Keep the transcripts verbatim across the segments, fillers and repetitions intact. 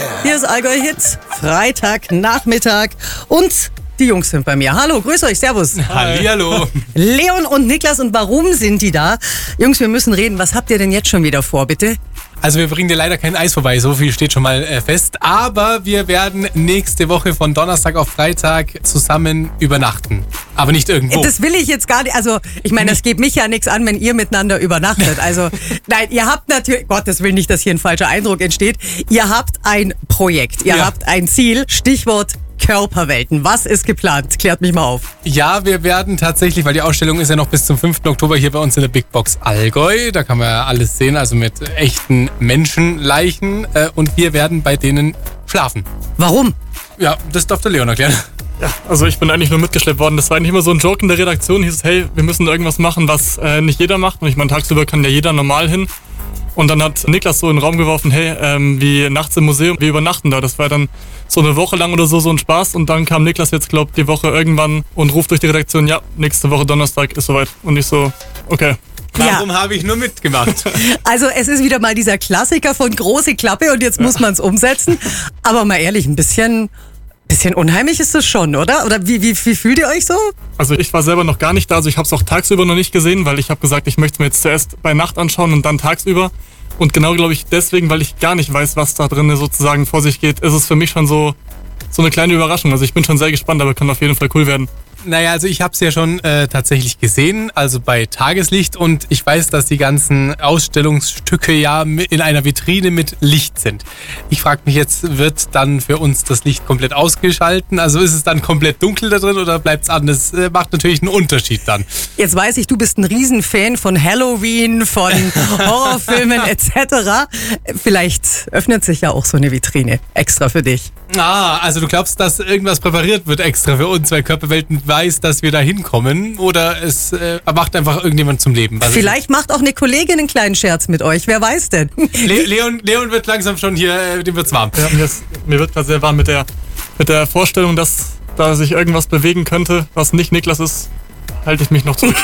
Hier ist Allgäu Hit, Freitagnachmittag und die Jungs sind bei mir. Hallo, grüß euch, servus. Hallihallo. Leon und Niklas, und warum sind die da? Jungs, wir müssen reden. Was habt ihr denn jetzt schon wieder vor, bitte? Also wir bringen dir leider kein Eis vorbei, so viel steht schon mal äh, fest. Aber wir werden nächste Woche von Donnerstag auf Freitag zusammen übernachten. Aber nicht irgendwo. Das will ich jetzt gar nicht. Also ich meine, das geht mich ja nichts an, wenn ihr miteinander übernachtet. Also nein, ihr habt natürlich, Gottes Willen nicht, dass hier ein falscher Eindruck entsteht. Ihr habt ein Projekt, ihr Ja. habt ein Ziel, Stichwort Körperwelten. Was ist geplant? Klärt mich mal auf. Ja, wir werden tatsächlich, weil die Ausstellung ist ja noch bis zum fünften Oktober hier bei uns in der Big Box Allgäu. Da kann man ja alles sehen, also mit echten Menschenleichen. Äh, und wir werden bei denen schlafen. Warum? Ja, das darf der Leon erklären. Ja, also ich bin eigentlich nur mitgeschleppt worden. Das war eigentlich immer so ein Joke in der Redaktion. Hieß es, hey, wir müssen irgendwas machen, was äh, nicht jeder macht. Und ich meine, tagsüber kann ja jeder normal hin. Und dann hat Niklas so in den Raum geworfen, hey, ähm, wie nachts im Museum, wir übernachten da. Das war dann so eine Woche lang oder so so ein Spaß. Und dann kam Niklas jetzt, glaub die Woche irgendwann und ruft durch die Redaktion, ja, nächste Woche Donnerstag ist soweit. Und ich so, okay. Warum habe ich nur mitgemacht? Also es ist wieder mal dieser Klassiker von große Klappe und jetzt muss man es umsetzen. Aber mal ehrlich, ein bisschen, bisschen unheimlich ist das schon, oder? Oder wie, wie, wie fühlt ihr euch so? Also ich war selber noch gar nicht da, also ich habe es auch tagsüber noch nicht gesehen, weil ich habe gesagt, ich möchte es mir jetzt zuerst bei Nacht anschauen und dann tagsüber. Und genau, glaube ich, deswegen, weil ich gar nicht weiß, was da drin sozusagen vor sich geht, ist es für mich schon so, so eine kleine Überraschung. Also ich bin schon sehr gespannt, aber kann auf jeden Fall cool werden. Naja, also ich habe es ja schon äh, tatsächlich gesehen, also bei Tageslicht, und ich weiß, dass die ganzen Ausstellungsstücke ja in einer Vitrine mit Licht sind. Ich frage mich jetzt, wird dann für uns das Licht komplett ausgeschalten? Also ist es dann komplett dunkel da drin oder bleibt es an? Das äh, macht natürlich einen Unterschied dann. Jetzt weiß ich, du bist ein Riesenfan von Halloween, von Horrorfilmen et cetera. Vielleicht öffnet sich ja auch so eine Vitrine extra für dich. Ah, also du glaubst, dass irgendwas präpariert wird extra für uns, weil Körperwelten weiß, dass wir da hinkommen, oder es äh, macht einfach irgendjemand zum Leben? Was Vielleicht macht auch eine Kollegin einen kleinen Scherz mit euch, wer weiß denn? Le Leon, Leon wird langsam schon hier, äh, dem wird's warm. Ja, mir, ist, mir wird gerade sehr warm mit der, mit der Vorstellung, dass da sich irgendwas bewegen könnte, was nicht Niklas ist, halte ich mich noch zurück.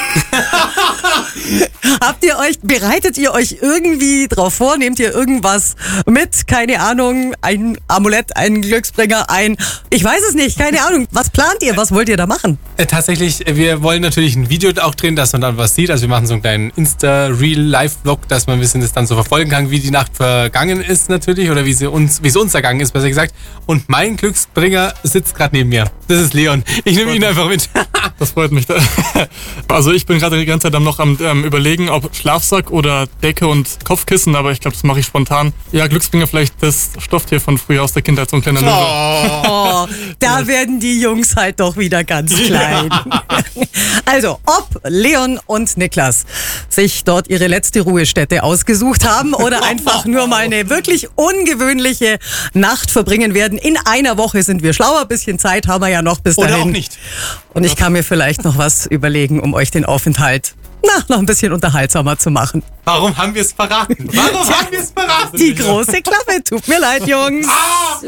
Habt ihr euch, bereitet ihr euch irgendwie drauf vor? Nehmt ihr irgendwas mit? Keine Ahnung, ein Amulett, ein Glücksbringer, ein, ich weiß es nicht, keine Ahnung. Was plant ihr? Was wollt ihr da machen? Äh, tatsächlich, äh, wir wollen natürlich ein Video auch drehen, dass man dann was sieht. Also wir machen so einen kleinen Insta-Real-Live-Vlog, dass man ein bisschen das dann so verfolgen kann, wie die Nacht vergangen ist natürlich, oder wie sie uns, wie es uns ergangen ist, besser gesagt. Und mein Glücksbringer sitzt gerade neben mir. Das ist Leon. Ich nehme ihn einfach mit. Das freut mich. Also ich bin gerade die ganze Zeit am noch am ähm, überlegen, ob Schlafsack oder Decke und Kopfkissen, aber ich glaube, das mache ich spontan. Ja, Glücksbringer vielleicht das Stofftier von früher aus der Kindheit, so ein kleiner Löwe. Oh, da werden die Jungs halt doch wieder ganz klein. Also, ob Leon und Niklas sich dort ihre letzte Ruhestätte ausgesucht haben oder einfach nur mal eine wirklich ungewöhnliche Nacht verbringen werden. In einer Woche sind wir schlauer, bisschen Zeit haben wir ja noch bis dahin. Oder auch nicht. Und ich kann mir vielleicht noch was überlegen, um euch den Aufenthalt na, noch ein bisschen unterhaltsamer zu machen. Warum haben wir es verraten? Warum haben wir es verraten? Die große Klappe. Tut mir leid, Jungs. Ah!